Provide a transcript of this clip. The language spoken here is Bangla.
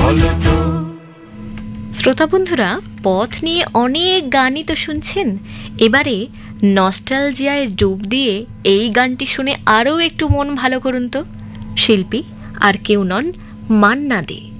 বলো তো। শ্রোতা বন্ধুরা, পথ নিয়ে অনেক গানই তো শুনছেন। এবারে নস্টালজিয়ায় ডুব দিয়ে এই গানটি শুনে আরও একটু মন ভালো করুন তো। শিল্পী আর কেউ নন, মান্না দে।